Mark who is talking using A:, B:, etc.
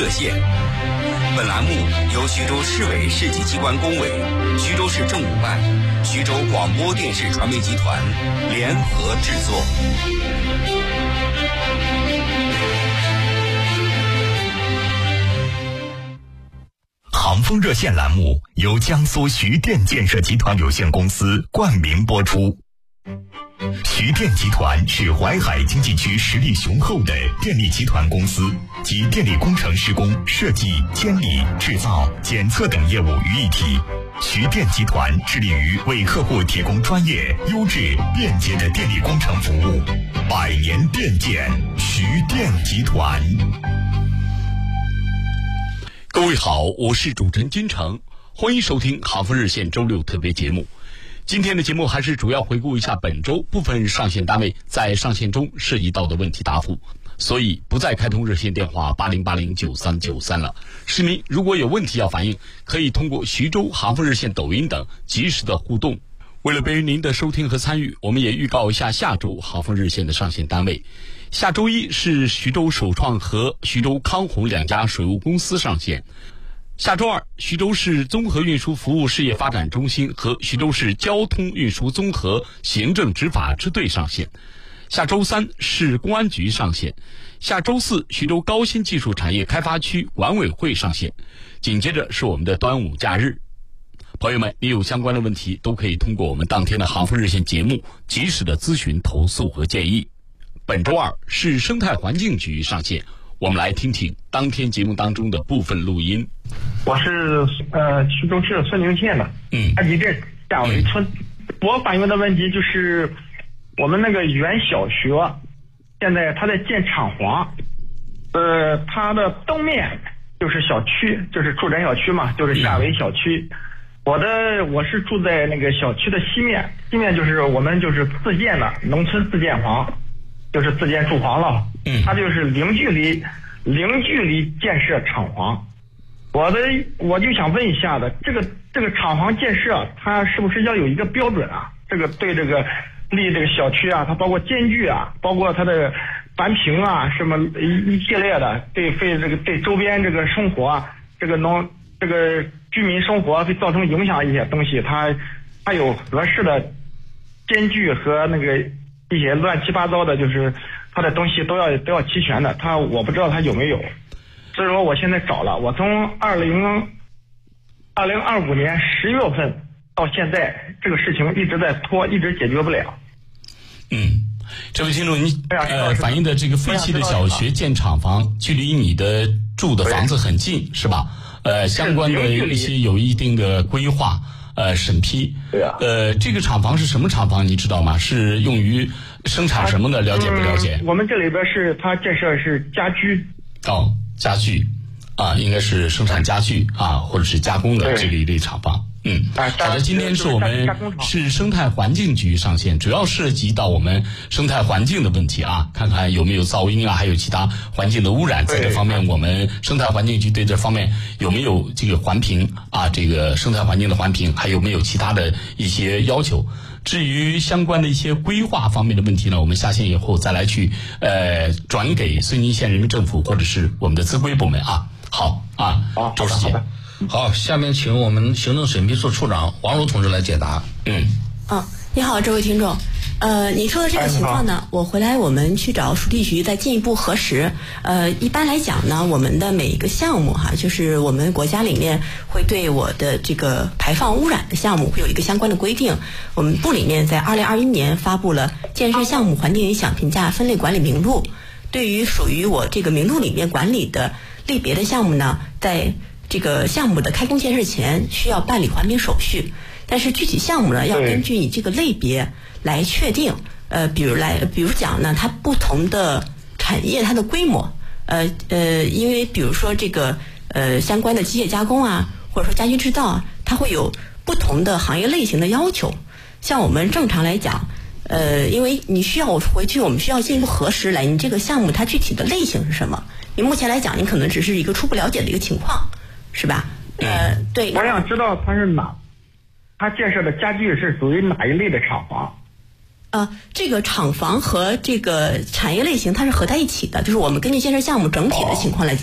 A: 热线。本栏目由徐州市委市级机关工委、徐州市政务办、徐州广播电视传媒集团联合制作。航风热线栏目由江苏徐电建设集团有限公司冠名播出。徐电集团是淮海经济区实力雄厚的电力集团公司，集电力工程施工、设计、监理、制造、检测等业务于一体。徐电集团致力于为客户提供专业、优质、便捷的电力工程服务，100年电建，徐电集团。各位好，我是主持人金城，欢迎收听航风热线周六特别节目。今天的节目还是主要回顾一下本周部分上线单位在上线中涉及到的问题答复，所以不再开通热线电话80809393了。市民如果有问题要反映，可以通过徐州航风热线抖音等及时的互动。为了便于您的收听和参与，我们也预告一下下周航风热线的上线单位。下周一是徐州首创和徐州康弘两家水务公司上线。下周二，徐州市综合运输服务事业发展中心和徐州市交通运输综合行政执法支队上线。下周三，市公安局上线。下周四，徐州高新技术产业开发区管委会上线。紧接着是我们的端午假日。朋友们，你有相关的问题都可以通过我们当天的航风热线节目及时的咨询、投诉和建议。本周二，市生态环境局上线。我们来听听当天节目当中的部分录音。
B: 我是徐州市孙宁县的安集镇夏围村。我反映的问题就是我们那个原小学现在它在建厂房，它的东面就是小区，就是住宅小区嘛，就是夏围小区。我是住在那个小区的西面就是我们就是自建的农村自建房，就是自建住房了。它就是零距离建设厂房。我就想问一下的，这个厂房建设它是不是要有一个标准啊？这个对这个立这个小区啊，它包括间距啊，包括它的环评啊，什么一系列的，对周边这个生活啊，这个居民生活会造成影响一些东西，它有合适的间距和那个一些乱七八糟的，就是它的东西都要齐全的。我不知道它有没有。所以说我现在找了，我从2025年10月份到现在，这个事情一直在拖，一直解决不了。
A: 这位听众，你反映的这个废弃的小学建厂房，距离你的住的房子很近，是吧？相关的一些有一定的规划，审批。对啊。这个厂房是什么厂房，你知道吗？是用于生产什么的？了解不了解？
B: 我们这里边它建设是家居。
A: 家具啊，应该是生产家具啊，或者是加工的这个一类厂房。好的，今天是我们市生态环境局上线，主要涉及到我们生态环境的问题啊，看看有没有噪音啊，还有其他环境的污染，在这方面我们生态环境局对这方面有没有这个环评啊，这个生态环境的环评，还有没有其他的一些要求。至于相关的一些规划方面的问题呢，我们下线以后再来去转给绥宁县人民政府或者是我们的资规部门啊。好啊，周师姐。
C: 好，下面请我们行政审批处处长王茹同志来解答。
D: 你好，这位听众。你说的这个情况呢，我回来我们去找属地局再进一步核实。一般来讲呢，我们的每一个项目就是我们国家里面会对我的这个排放污染的项目会有一个相关的规定。我们部里面在2021年发布了建设项目环境影响评价分类管理名录。对于属于我这个名录里面管理的类别的项目呢，在这个项目的开工建设前需要办理环评手续，但是具体项目呢要根据你这个类别来确定。比如讲呢，它不同的产业它的规模，因为比如说这个相关的机械加工啊，或者说家居制造啊，它会有不同的行业类型的要求。像我们正常来讲，因为你需要回去，我们需要进一步核实来，你这个项目它具体的类型是什么？你目前来讲，你可能只是一个初步了解的一个情况，是吧？对。
B: 我想知道它建设的家具是属于哪一类的厂房？
D: 这个厂房和这个产业类型它是合在一起的，就是我们根据建设项目整体的情况来